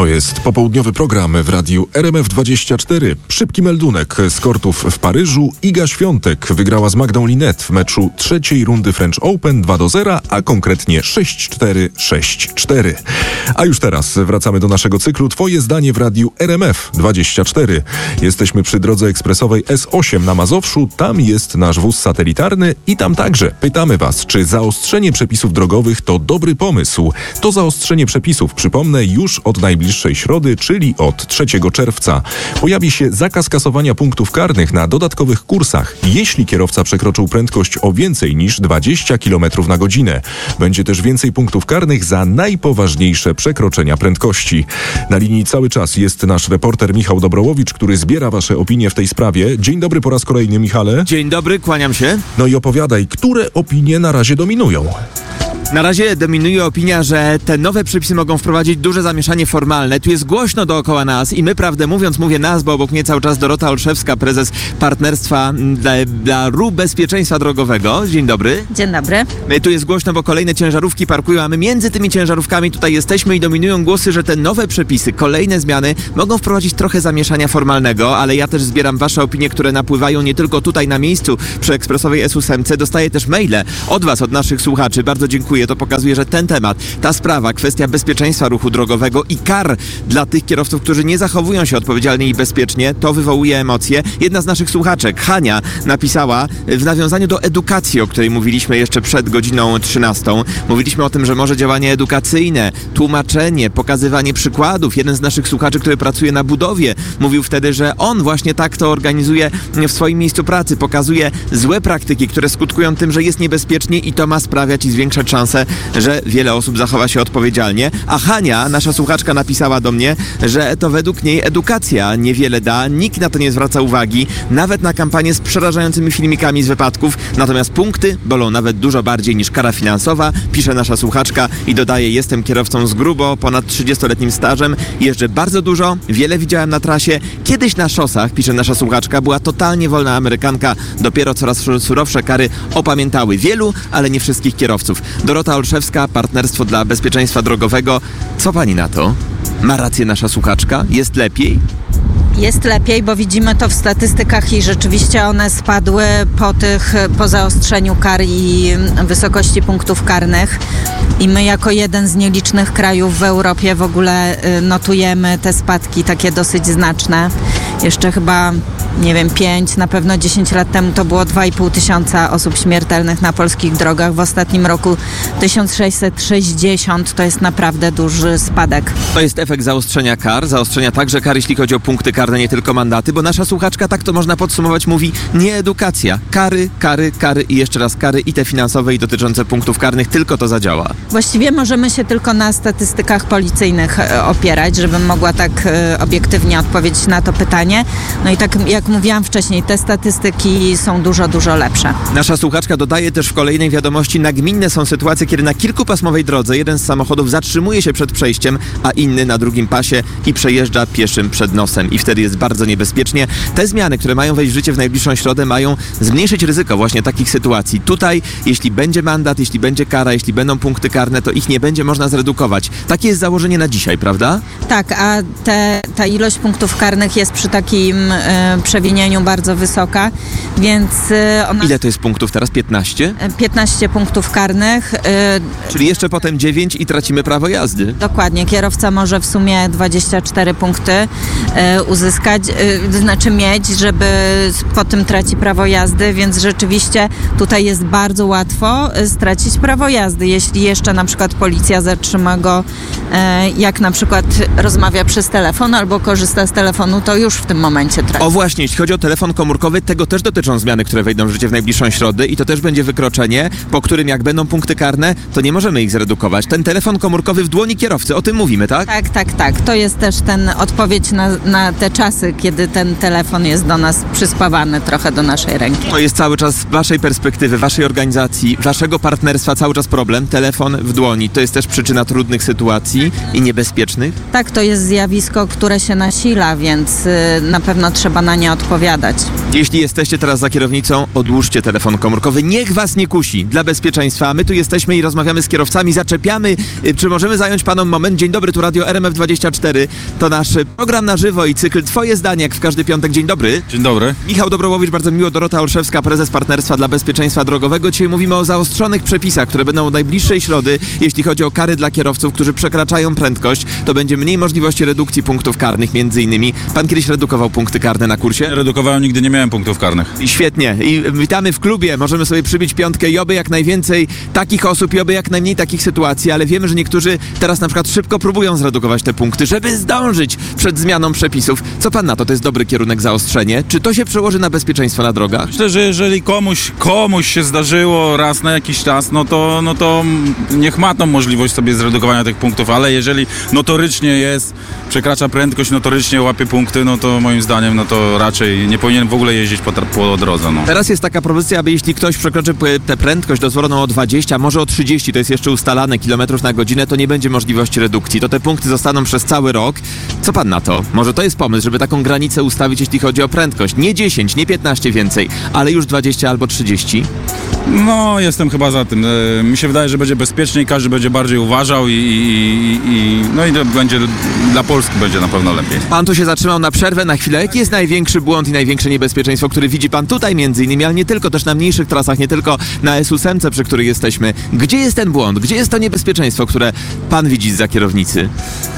To jest popołudniowy program w radiu RMF24. Szybki meldunek z kortów w Paryżu. Iga Świątek wygrała z Magdą Linette w meczu trzeciej rundy French Open 2-0, a konkretnie 6-4, 6-4. A już teraz wracamy do naszego cyklu Twoje zdanie w radiu RMF24. Jesteśmy przy drodze ekspresowej S8 na Mazowszu. Tam jest nasz wóz satelitarny i tam także pytamy Was, czy zaostrzenie przepisów drogowych to dobry pomysł. To zaostrzenie przepisów, przypomnę, już od najbliższej środy, czyli od 3 czerwca. Pojawi się zakaz kasowania punktów karnych na dodatkowych kursach, jeśli kierowca przekroczył prędkość o więcej niż 20 km na godzinę. Będzie też więcej punktów karnych za najpoważniejsze przekroczenia prędkości. Na linii cały czas jest nasz reporter Michał Dobrołowicz, który zbiera Wasze opinie w tej sprawie. Dzień dobry po raz kolejny, Michale. Dzień dobry, kłaniam się. No i opowiadaj, które opinie na razie dominują? Na razie dominuje opinia, że te nowe przepisy mogą wprowadzić duże zamieszanie formalne. Tu jest głośno dookoła nas i my, prawdę mówiąc, mówię nas, bo obok mnie cały czas Dorota Olszewska, prezes Partnerstwa dla RU Bezpieczeństwa Drogowego. Dzień dobry. Dzień dobry. Tu jest głośno, bo kolejne ciężarówki parkują, a my między tymi ciężarówkami tutaj jesteśmy i dominują głosy, że te nowe przepisy, kolejne zmiany mogą wprowadzić trochę zamieszania formalnego, ale ja też zbieram Wasze opinie, które napływają nie tylko tutaj na miejscu przy ekspresowej S8. Dostaję też maile od Was, od naszych słuchaczy. Bardzo dziękuję. To pokazuje, że ten temat, ta sprawa, kwestia bezpieczeństwa ruchu drogowego i kar dla tych kierowców, którzy nie zachowują się odpowiedzialnie i bezpiecznie, to wywołuje emocje. Jedna z naszych słuchaczek, Hania, napisała w nawiązaniu do edukacji, o której mówiliśmy jeszcze przed godziną 13. Mówiliśmy o tym, że może działanie edukacyjne, tłumaczenie, pokazywanie przykładów. Jeden z naszych słuchaczy, który pracuje na budowie, mówił wtedy, że on właśnie tak to organizuje w swoim miejscu pracy. Pokazuje złe praktyki, które skutkują tym, że jest niebezpiecznie i to ma sprawiać i zwiększać szanse, że wiele osób zachowa się odpowiedzialnie. A Hania, nasza słuchaczka, napisała do mnie, że to według niej edukacja niewiele da, nikt na to nie zwraca uwagi, nawet na kampanię z przerażającymi filmikami z wypadków, natomiast punkty bolą nawet dużo bardziej niż kara finansowa, pisze nasza słuchaczka i dodaje: jestem kierowcą z grubo, ponad 30-letnim stażem, jeżdżę bardzo dużo, wiele widziałem na trasie, kiedyś na szosach, pisze nasza słuchaczka, była totalnie wolna Amerykanka, dopiero coraz surowsze kary opamiętały wielu, ale nie wszystkich kierowców. Dorota Olszewska, Partnerstwo dla Bezpieczeństwa Drogowego. Co pani na to? Ma rację nasza słuchaczka? Jest lepiej? Jest lepiej, bo widzimy to w statystykach i rzeczywiście one spadły po zaostrzeniu kar i wysokości punktów karnych. I my jako jeden z nielicznych krajów w Europie w ogóle notujemy te spadki takie dosyć znaczne. Jeszcze chyba, 5, na pewno 10 lat temu to było 2,5 tysiąca osób śmiertelnych na polskich drogach. W ostatnim roku 1660, to jest naprawdę duży spadek. To jest efekt zaostrzenia kar, zaostrzenia także kar, jeśli chodzi o punkty karne, nie tylko mandaty, bo nasza słuchaczka, tak to można podsumować, mówi: nie edukacja, kary, kary, kary i jeszcze raz kary, i te finansowe, i dotyczące punktów karnych, tylko to zadziała. Właściwie możemy się tylko na statystykach policyjnych opierać, żebym mogła tak obiektywnie odpowiedzieć na to pytanie. No i tak jak mówiłam wcześniej, te statystyki są dużo, dużo lepsze. Nasza słuchaczka dodaje też w kolejnej wiadomości: nagminne są sytuacje, kiedy na kilkupasmowej drodze jeden z samochodów zatrzymuje się przed przejściem, a inny na drugim pasie i przejeżdża pieszym przed nosem. I wtedy jest bardzo niebezpiecznie. Te zmiany, które mają wejść w życie w najbliższą środę, mają zmniejszyć ryzyko właśnie takich sytuacji. Tutaj, jeśli będzie mandat, jeśli będzie kara, jeśli będą punkty karne, to ich nie będzie można zredukować. Takie jest założenie na dzisiaj, prawda? Tak, a ta ilość punktów karnych jest przy takim przewinieniu bardzo wysoka, więc ona... Ile to jest punktów teraz? 15? 15 punktów karnych. Czyli jeszcze potem 9 i tracimy prawo jazdy. Dokładnie. Kierowca może w sumie 24 punkty uzyskać, mieć, żeby potem traci prawo jazdy, więc rzeczywiście tutaj jest bardzo łatwo stracić prawo jazdy, jeśli jeszcze na przykład policja zatrzyma go, jak na przykład rozmawia przez telefon albo korzysta z telefonu, to już w tym momencie traci. O właśnie, jeśli chodzi o telefon komórkowy, tego też dotyczą zmiany, które wejdą w życie w najbliższą środę i to też będzie wykroczenie, po którym jak będą punkty karne, to nie możemy ich zredukować. Ten telefon komórkowy w dłoni kierowcy, o tym mówimy, tak? Tak. To jest też odpowiedź na te czasy, kiedy ten telefon jest do nas przyspawany trochę do naszej ręki. To jest cały czas z waszej perspektywy, waszej organizacji, waszego partnerstwa cały czas problem. Telefon w dłoni. To jest też przyczyna trudnych sytuacji. sytuacji i niebezpiecznych? Tak, to jest zjawisko, które się nasila, więc na pewno trzeba na nie odpowiadać. Jeśli jesteście teraz za kierownicą, odłóżcie telefon komórkowy. Niech was nie kusi, dla bezpieczeństwa. A my tu jesteśmy i rozmawiamy z kierowcami, zaczepiamy. Czy możemy zająć panom moment? Dzień dobry, tu Radio RMF24. To nasz program na żywo i cykl Twoje zdanie, jak w każdy piątek. Dzień dobry. Dzień dobry. Michał Dobrołowicz, bardzo miło. Dorota Olszewska, prezes Partnerstwa dla Bezpieczeństwa Drogowego. Dzisiaj mówimy o zaostrzonych przepisach, które będą od najbliższej środy. Jeśli chodzi o kary dla kierowców, którzy przekraczają prędkość, to będzie mniej możliwości redukcji punktów karnych między innymi. Pan kiedyś redukował punkty karne na kursie? Redukowałem, nigdy nie miałem punktów karnych. I świetnie. I witamy w klubie. Możemy sobie przybić piątkę i oby jak najwięcej takich osób i oby jak najmniej takich sytuacji, ale wiemy, że niektórzy teraz na przykład szybko próbują zredukować te punkty, żeby zdążyć przed zmianą przepisów. Co pan na to? To jest dobry kierunek, zaostrzenie. Czy to się przełoży na bezpieczeństwo na drogach? Myślę, że jeżeli komuś się zdarzyło raz na jakiś czas, no to niech ma tą możliwość sobie zredukowania tych punktów, ale jeżeli notorycznie przekracza prędkość, notorycznie łapie punkty, no to moim zdaniem, no to raczej nie powinien w ogóle jeździć po drodze, no. Teraz jest taka propozycja, aby jeśli ktoś przekroczy tę prędkość dozwoloną o 20, może o 30, to jest jeszcze ustalane kilometrów na godzinę, to nie będzie możliwości redukcji. To te punkty zostaną przez cały rok. Co pan na to? Może to jest pomysł, żeby taką granicę ustawić, jeśli chodzi o prędkość? Nie 10, nie 15 więcej, ale już 20 albo 30? No, jestem chyba za tym. Mi się wydaje, że będzie bezpieczniej, każdy będzie bardziej uważał no i to będzie, dla Polski będzie na pewno lepiej. Pan tu się zatrzymał na przerwę, na chwilę. Jaki jest największy błąd i największe niebezpieczeństwo, które widzi pan tutaj między innymi, ale nie tylko, też na mniejszych trasach, nie tylko na S8, przy których jesteśmy. Gdzie jest ten błąd? Gdzie jest to niebezpieczeństwo, które pan widzi zza kierownicy?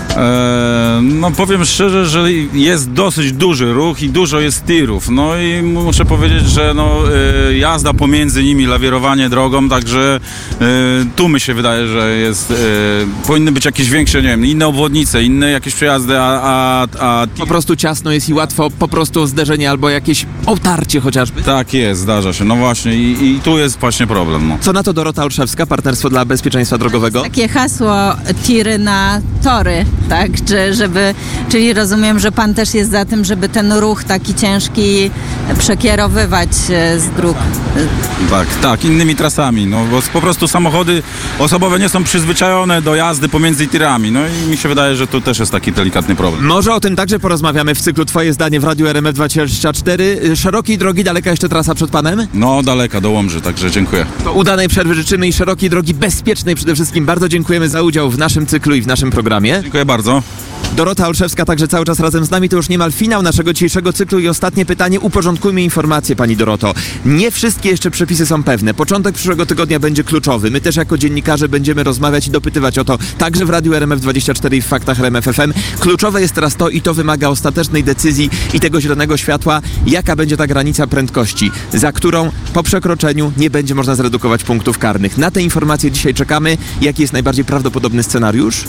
No powiem szczerze, że jest dosyć duży ruch i dużo jest tirów. No i muszę powiedzieć, że jazda pomiędzy nimi, lawierowanie drogą, także tu mi się wydaje, że powinny być jakieś większe, nie wiem, inne obwodnice, inne jakieś przejazdy, Po prostu ciasno jest i łatwo po prostu zderzenie albo jakieś otarcie chociażby? Tak jest, zdarza się. No właśnie i tu jest właśnie problem. No. Co na to Dorota Olszewska, Partnerstwo dla Bezpieczeństwa Drogowego? Takie hasło tiry na tory, tak? Czyli rozumiem, że pan też jest za tym, żeby ten ruch taki ciężki przekierowywać z dróg. Tak, innymi trasami, no bo po prostu samochody osobowe nie są przyzwyczajone do jazdy pomiędzy tirami, no i mi się wydaje, że tu też jest taki delikatny problem. Może o tym także porozmawiamy w cyklu Twoje zdanie w Radiu RMF24. Szerokiej drogi, daleka jeszcze trasa przed panem? No, daleka do Łomży, także dziękuję. To udanej przerwy życzymy i szerokiej drogi, bezpiecznej przede wszystkim. Bardzo dziękujemy za udział w naszym cyklu i w naszym programie. Dziękuję bardzo. Dorota Olszewska także cały czas razem z nami. To już niemal finał naszego dzisiejszego cyklu i ostatnie pytanie. Uporządkujmy informacje, pani Doroto. Nie wszystkie jeszcze przepisy są pewne. Początek przyszłego tygodnia będzie kluczowy. My też jako dziennikarze będziemy rozmawiać i dopytywać o to także w Radiu RMF24 i w Faktach RMF FM. Kluczowe jest teraz to i to wymaga ostatecznej decyzji i tego zielonego światła, jaka będzie ta granica prędkości, za którą po przekroczeniu nie będzie można zredukować punktów karnych. Na te informacje dzisiaj czekamy. Jaki jest najbardziej prawdopodobny scenariusz?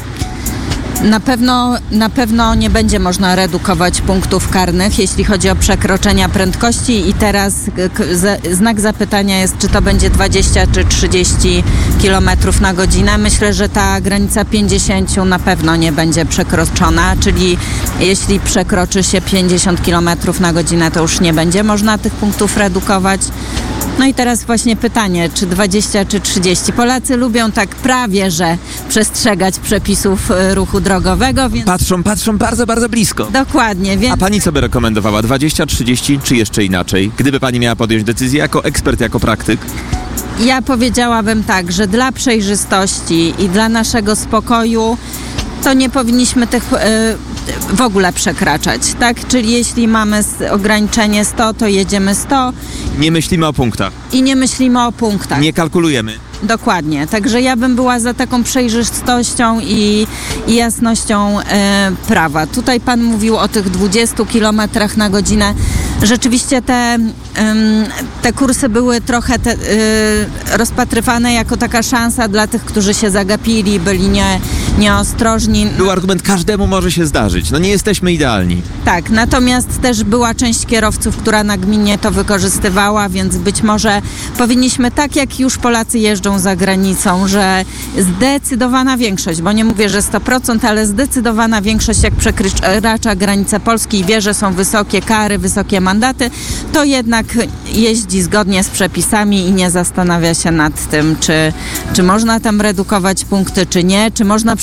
Na pewno nie będzie można redukować punktów karnych, jeśli chodzi o przekroczenia prędkości i teraz znak zapytania jest, czy to będzie 20 czy 30 km na godzinę. Myślę, że ta granica 50 na pewno nie będzie przekroczona, czyli jeśli przekroczy się 50 km na godzinę, to już nie będzie można tych punktów redukować. No i teraz właśnie pytanie, czy 20 czy 30. Polacy lubią tak prawie, że przestrzegać przepisów ruchu drogowego, więc... Patrzą bardzo, bardzo blisko. Dokładnie, więc... A pani co by rekomendowała? 20, 30 czy jeszcze inaczej? Gdyby pani miała podjąć decyzję jako ekspert, jako praktyk? Ja powiedziałabym tak, że dla przejrzystości i dla naszego spokoju to nie powinniśmy tych w ogóle przekraczać, tak? Czyli jeśli mamy ograniczenie 100, to jedziemy 100. Nie myślimy o punktach. I nie myślimy o punktach. Nie kalkulujemy. Dokładnie, także ja bym była za taką przejrzystością i jasnością prawa. Tutaj pan mówił o tych 20 km na godzinę. Rzeczywiście te kursy były trochę rozpatrywane jako taka szansa dla tych, którzy się zagapili, byli nieostrożni. Był argument, każdemu może się zdarzyć. No nie jesteśmy idealni. Tak, natomiast też była część kierowców, która nagminnie to wykorzystywała, więc być może powinniśmy, tak jak już Polacy jeżdżą za granicą, że zdecydowana większość, bo nie mówię, że 100%, ale zdecydowana większość, jak przekracza granicę Polski i wie, że są wysokie kary, wysokie mandaty, to jednak jeździ zgodnie z przepisami i nie zastanawia się nad tym, czy można tam redukować punkty, czy nie, czy można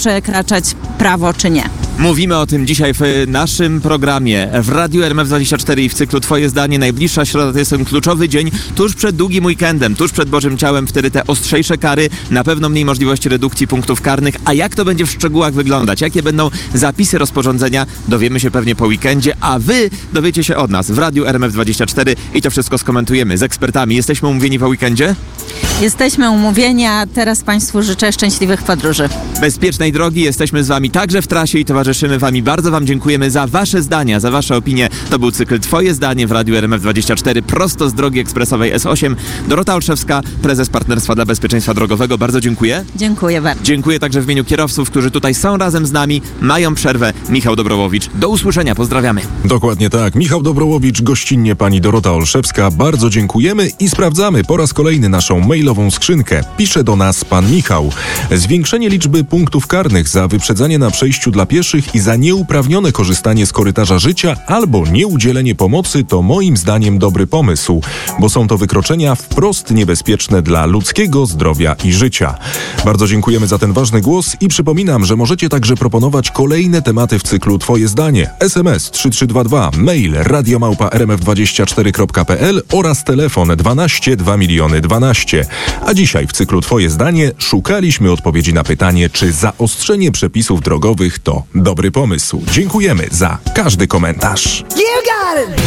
przekraczać prawo, czy nie. Mówimy o tym dzisiaj w naszym programie w Radiu RMF24 i w cyklu Twoje zdanie. Najbliższa środa to jest ten kluczowy dzień tuż przed długim weekendem, tuż przed Bożym Ciałem, wtedy te ostrzejsze kary, na pewno mniej możliwości redukcji punktów karnych. A jak to będzie w szczegółach wyglądać? Jakie będą zapisy rozporządzenia? Dowiemy się pewnie po weekendzie, a wy dowiecie się od nas w Radiu RMF24 i to wszystko skomentujemy z ekspertami. Jesteśmy umówieni po weekendzie? Jesteśmy umówieni, a teraz Państwu życzę szczęśliwych podróży. Bezpiecznej drogi. Jesteśmy z wami także w trasie i towarzyszymy wami. Bardzo wam dziękujemy za wasze zdania, za wasze opinie. To był cykl Twoje zdanie w Radiu RMF24 prosto z drogi ekspresowej S8. Dorota Olszewska, prezes Partnerstwa dla Bezpieczeństwa Drogowego. Bardzo dziękuję. Dziękuję bardzo. Dziękuję także w imieniu kierowców, którzy tutaj są razem z nami. Mają przerwę. Michał Dobrołowicz. Do usłyszenia. Pozdrawiamy. Dokładnie tak. Michał Dobrołowicz, gościnnie pani Dorota Olszewska. Bardzo dziękujemy i sprawdzamy po raz kolejny naszą mailową skrzynkę. Pisze do nas pan Michał. Zwiększenie liczby punktów karnych za wyprzedzanie na przejściu dla pieszych i za nieuprawnione korzystanie z korytarza życia albo nieudzielenie pomocy to moim zdaniem dobry pomysł, bo są to wykroczenia wprost niebezpieczne dla ludzkiego zdrowia i życia. Bardzo dziękujemy za ten ważny głos i przypominam, że możecie także proponować kolejne tematy w cyklu Twoje zdanie. SMS 3322, mail radiomałpa.rmf24.pl oraz telefon 12 2 miliony 12. A dzisiaj w cyklu Twoje zdanie szukaliśmy odpowiedzi na pytanie, czy zaostrzenie przepisów drogowych to dobry pomysł. Dziękujemy za każdy komentarz. You got it!